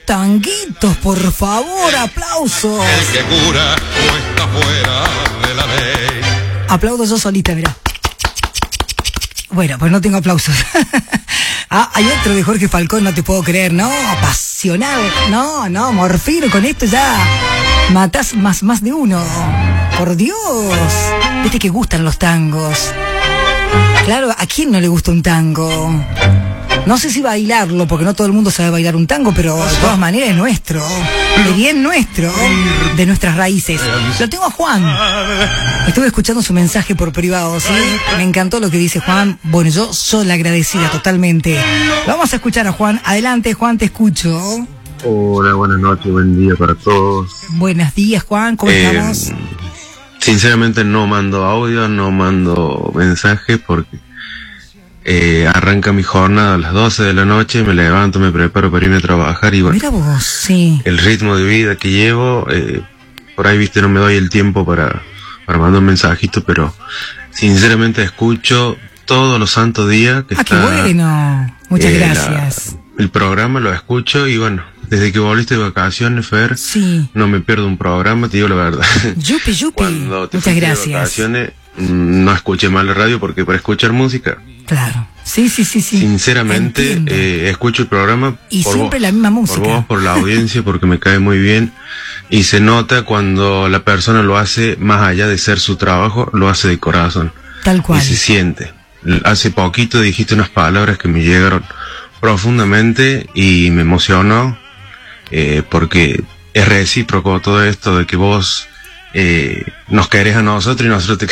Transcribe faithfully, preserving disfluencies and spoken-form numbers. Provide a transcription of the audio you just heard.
tanguitos, por favor, aplausos. El que cura no está fuera de la ley. Aplaudo yo solita, mirá. Bueno, pues no tengo aplausos. Ah, hay otro de Jorge Falcón, no te puedo creer, ¿no? Apasionado. No, no, Morfino, con esto ya matás más, más de uno. Por Dios. Viste que gustan los tangos. Claro, ¿a quién no le gusta un tango? No sé si bailarlo, porque no todo el mundo sabe bailar un tango, pero de todas maneras es nuestro. De bien nuestro, de nuestras raíces. Lo tengo a Juan. Estuve escuchando su mensaje por privado, ¿sí? Me encantó lo que dice Juan. Bueno, yo soy la agradecida totalmente. Vamos a escuchar a Juan. Adelante, Juan, te escucho. Hola, buenas noches, buen día para todos. Buenos días, Juan, ¿cómo eh, estamos? Sinceramente no mando audio, no mando mensajes porque eh, arranca mi jornada a las doce de la noche, me levanto, me preparo para irme a trabajar y bueno, mira vos, sí. El ritmo de vida que llevo, eh, por ahí viste no me doy el tiempo para, para mandar un mensajito, pero sinceramente escucho todos los santos días que ah, está... ¡Ah, qué bueno! Muchas eh, gracias. La, el programa lo escucho y bueno, desde que volviste de vacaciones, Fer, sí. No me pierdo un programa, te digo la verdad. Yupi, yupi. Cuando te Muchas gracias. De vacaciones, no escuché mal la radio porque para escuchar música. Claro. Sí, sí, sí, sí. Sinceramente, eh, escucho el programa. Y por siempre vos, la misma música. Por vos, por la audiencia, porque me cae muy bien. Y se nota cuando la persona lo hace, más allá de ser su trabajo, lo hace de corazón. Tal cual. Y se siente. Hace poquito dijiste unas palabras que me llegaron profundamente y me emocionó, eh, porque es recíproco todo esto de que vos eh, nos querés a nosotros y nosotros te